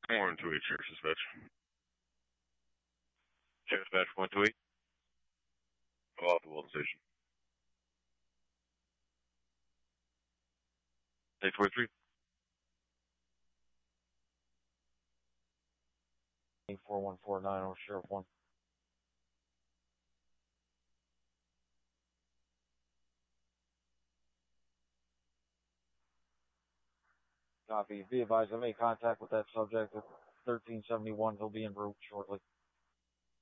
128, Sheriff Dispatch. Sheriff Dispatch 128. Off the Walton Station. 843. 4149 Sheriff 1. Copy. Be advised, I made contact with that subject at 1371. He'll be en route shortly.